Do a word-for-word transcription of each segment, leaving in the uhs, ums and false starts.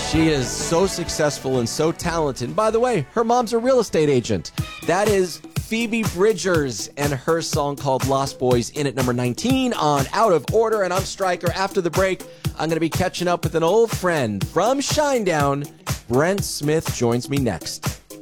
She is so successful and so talented. By the way, her mom's a real estate agent. That is Phoebe Bridgers and her song called Lost Boys, in at number nineteen on Out of Order. And I'm Stryker. After the break, I'm going to be catching up with an old friend from Shinedown. Brent Smith joins me next.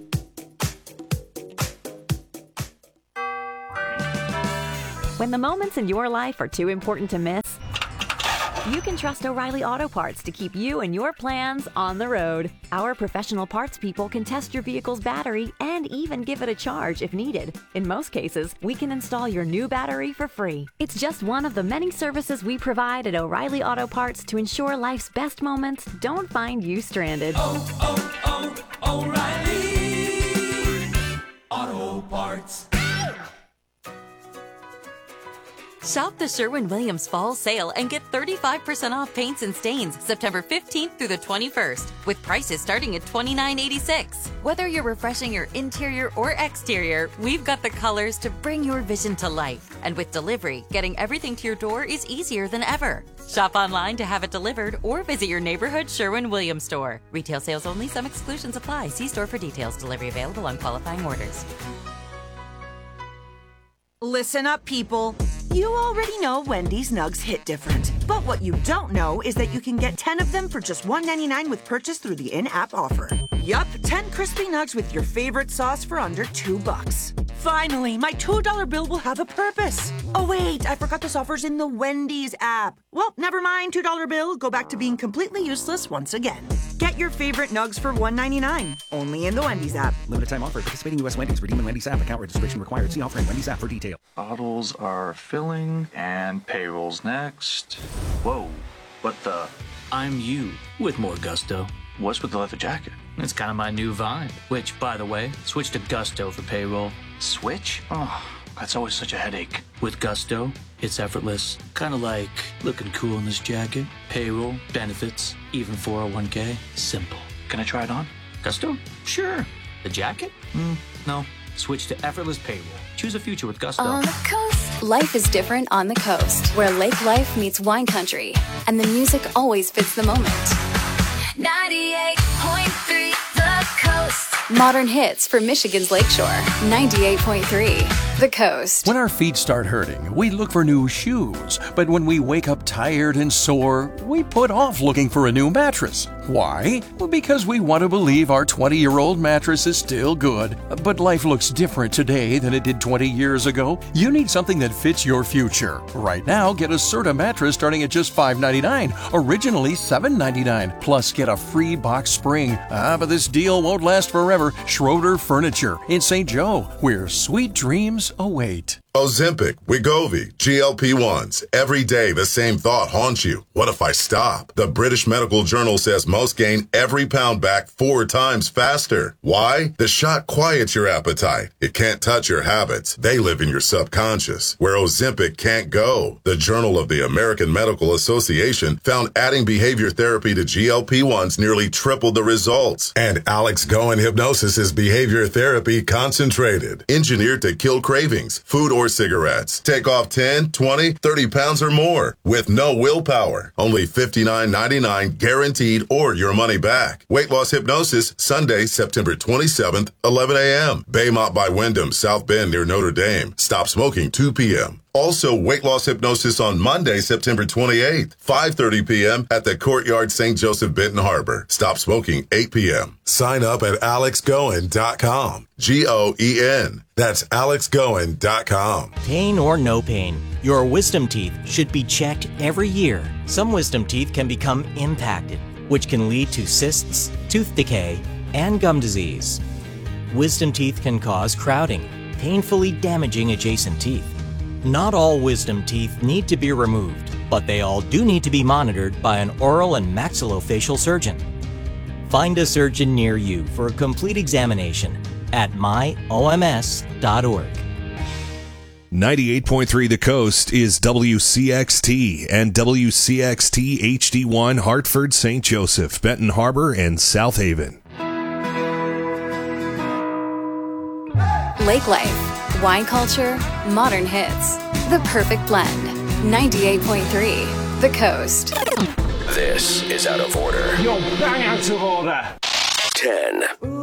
When the moments in your life are too important to miss, you can trust O'Reilly Auto Parts to keep you and your plans on the road. Our professional parts people can test your vehicle's battery and even give it a charge if needed. In most cases, we can install your new battery for free. It's just one of the many services we provide at O'Reilly Auto Parts to ensure life's best moments don't find you stranded. Oh, oh, oh, O'Reilly Auto Parts. Shop the Sherwin-Williams Fall Sale and get thirty-five percent off paints and stains September fifteenth through the twenty-first, with prices starting at twenty-nine eighty-six. Whether you're refreshing your interior or exterior, we've got the colors to bring your vision to life. And with delivery, getting everything to your door is easier than ever. Shop online to have it delivered or visit your neighborhood Sherwin-Williams store. Retail sales only. Some exclusions apply. See store for details. Delivery available on qualifying orders. Listen up, people. You already know Wendy's Nugs hit different. But what you don't know is that you can get ten of them for just one ninety-nine with purchase through the in-app offer. Yup, ten crispy nugs with your favorite sauce for under two bucks. Finally, my two dollar bill will have a purpose. Oh wait, I forgot this offer's in the Wendy's app. Well, never mind, two dollar bill. Go back to being completely useless once again. Get your favorite nugs for one ninety-nine, only in the Wendy's app. Limited time offer. Participating U S Wendy's. Redeem in Wendy's app. Account registration required. See offer in Wendy's app for detail. Bottles are filling and payrolls next. Whoa, what the? I'm you with more gusto. What's with the leather jacket? It's kind of my new vibe. Which, by the way, switch to Gusto for payroll. Switch? Oh, that's always such a headache. With Gusto, it's effortless. Kind of like looking cool in this jacket. Payroll, benefits, even four oh one k. Simple. Can I try it on? Gusto? Sure. The jacket? Mm, no. Switch to effortless payroll. Choose a future with Gusto. On the coast. Life is different on the coast, where lake life meets wine country, and the music always fits the moment. ninety-eight point three The Coast. Modern hits for Michigan's Lakeshore. ninety-eight point three The Coast. When our feet start hurting, we look for new shoes. But when we wake up tired and sore, we put off looking for a new mattress. Why? Well, because we want to believe our twenty-year-old mattress is still good. But life looks different today than it did twenty years ago. You need something that fits your future. Right now, get a Serta mattress starting at just five ninety-nine, originally seven ninety-nine, plus get a free box spring. Ah, but this deal won't last forever. Schroeder Furniture in Saint Joe, where sweet dreams await. Ozempic, Wegovy, G L P ones. Every day the same thought haunts you. What if I stop? The British Medical Journal says most gain every pound back four times faster. Why? The shot quiets your appetite. It can't touch your habits. They live in your subconscious, where Ozempic can't go. The Journal of the American Medical Association found adding behavior therapy to G L P ones nearly tripled the results. And Alex Goen Hypnosis is behavior therapy concentrated, engineered to kill cravings, food or cigarettes. Take off ten, twenty, thirty pounds or more with no willpower. Only fifty-nine ninety-nine guaranteed or your money back. Weight Loss Hypnosis, Sunday, September twenty-seventh, eleven a.m. Baymont by Wyndham, South Bend near Notre Dame. Stop smoking two p.m. Also, Weight Loss Hypnosis on Monday, September twenty-eighth, five thirty p.m. at the Courtyard Saint Joseph Benton Harbor. Stop smoking eight p.m. Sign up at alex goen dot com. G O E N. That's alex goen dot com. Pain or no pain, your wisdom teeth should be checked every year. Some wisdom teeth can become impacted, which can lead to cysts, tooth decay, and gum disease. Wisdom teeth can cause crowding, painfully damaging adjacent teeth. Not all wisdom teeth need to be removed, but they all do need to be monitored by an oral and maxillofacial surgeon. Find a surgeon near you for a complete examination at my O M S dot org. ninety-eight point three The Coast is W C X T and W C X T H D one Hartford, Saint Joseph, Benton Harbor, and South Haven. Lake life, wine culture, modern hits. The perfect blend. ninety-eight point three The Coast. This is Out of Order. You're bang out of order. ten.